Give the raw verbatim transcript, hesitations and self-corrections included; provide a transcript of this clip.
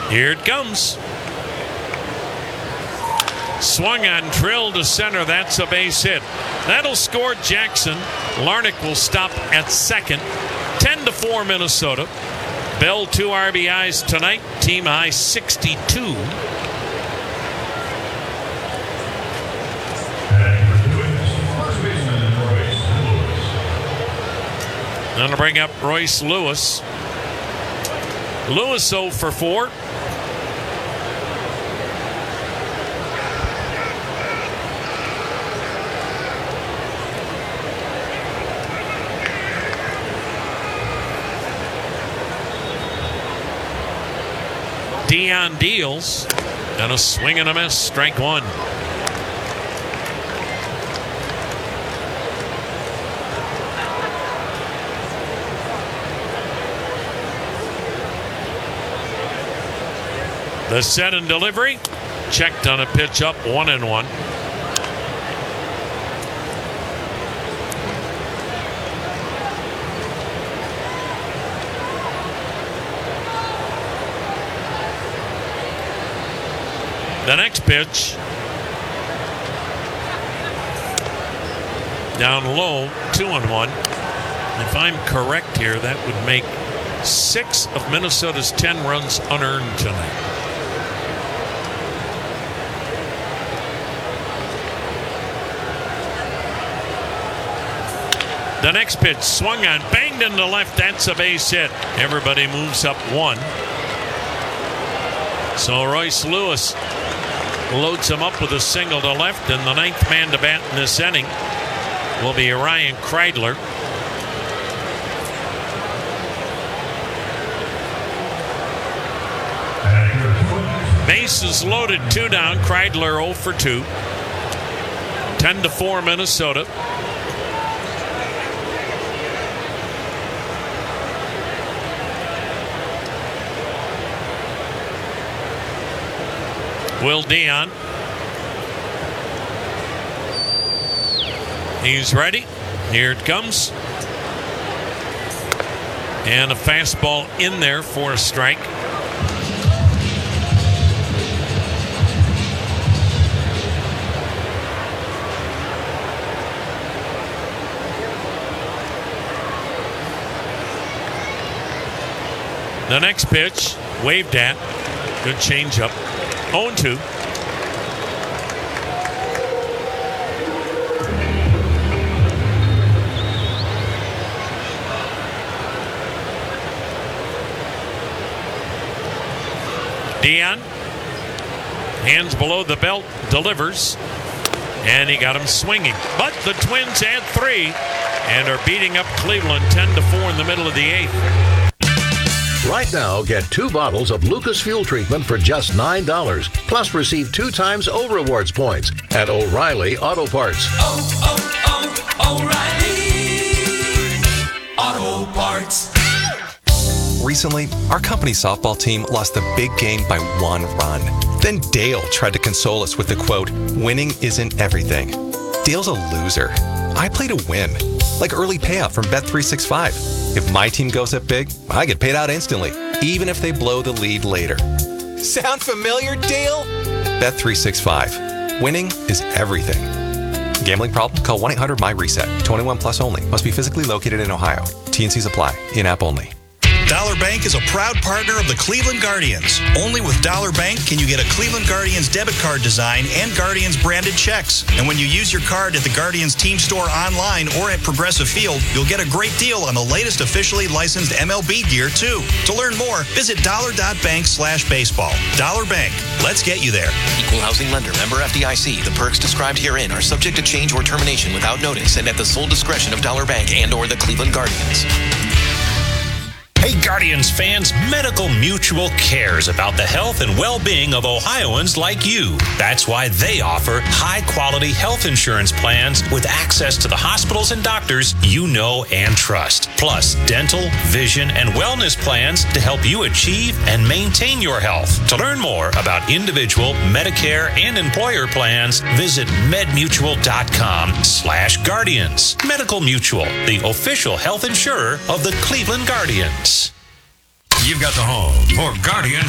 Here it comes. Swung on, drilled to center. That's a base hit. That'll score Jackson. Larnach will stop at second. ten to four Minnesota. Bell two R B Is tonight. Team high sixty-two. Going to bring up Royce Lewis. Lewis oh for four. Dion deals. And a swing and a miss. Strike one. The set and delivery. Checked on a pitch up, one and one. The next pitch. Down low, two and one. If I'm correct here, that would make six of Minnesota's ten runs unearned tonight. The next pitch swung on, banged into left. That's a base hit. Everybody moves up one. So Royce Lewis loads him up with a single to left, and the ninth man to bat in this inning will be Ryan Kreidler. Bases loaded, two down. Kreidler oh for two. ten to four Minnesota. Will Dion. He's ready. Here it comes. And a fastball in there for a strike. The next pitch, waved at. Good changeup. oh and two. Dion, hands below the belt, delivers, and he got him swinging. But the Twins add three and are beating up Cleveland ten to four in the middle of the eighth. Right now, get two bottles of Lucas Fuel Treatment for just nine dollars. Plus, receive two times O Rewards points at O'Reilly Auto Parts. Oh, oh, oh, O'Reilly Auto Parts. Recently, our company softball team lost the big game by one run. Then Dale tried to console us with the quote, "Winning isn't everything." Dale's a loser. I play to win. Like early payout from Bet three sixty-five. If my team goes up big, I get paid out instantly, even if they blow the lead later. Sound familiar, Dale? Bet three sixty-five. Winning is everything. Gambling problem? Call one eight hundred M Y reset. twenty-one plus only. Must be physically located in Ohio. T and Cs apply. In-app only. Dollar Bank is a proud partner of the Cleveland Guardians. Only with Dollar Bank can you get a Cleveland Guardians debit card design and Guardians branded checks. And when you use your card at the Guardians team store online or at Progressive Field, you'll get a great deal on the latest officially licensed M L B gear, too. To learn more, visit dollar.bank slash baseball. Dollar Bank. Let's get you there. Equal housing lender. Member F D I C. The perks described herein are subject to change or termination without notice and at the sole discretion of Dollar Bank and or the Cleveland Guardians. Hey Guardians fans, Medical Mutual cares about the health and well-being of Ohioans like you. That's why they offer high-quality health insurance plans with access to the hospitals and doctors you know and trust. Plus, dental, vision, and wellness plans to help you achieve and maintain your health. To learn more about individual, Medicare, and employer plans, visit medmutual.com slash guardians. Medical Mutual, the official health insurer of the Cleveland Guardians. You've got the home for Guardians